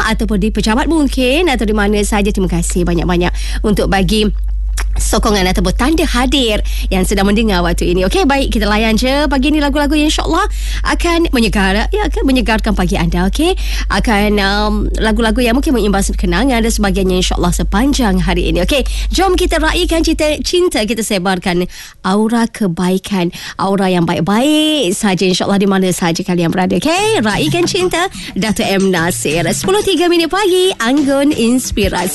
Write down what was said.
ataupun di pejabat mungkin, atau di mana saja. Terima kasih banyak-banyak untuk bagi sokongan ataupun tanda hadir yang sedang mendengar waktu ini. Okey, baik, kita layan je pagi ni lagu-lagu yang insya-Allah akan akan menyegarkan pagi anda. Okey, akan lagu-lagu yang mungkin mengimbas kenangan dan sebagainya insya-Allah sepanjang hari ini. Okey, jom kita raikan cinta kita sebarkan aura kebaikan, aura yang baik-baik saja insya-Allah di mana saja kalian berada. Okey, raikan cinta Dato' M Nasir. 10.03 pagi, Anggun Inspirasi.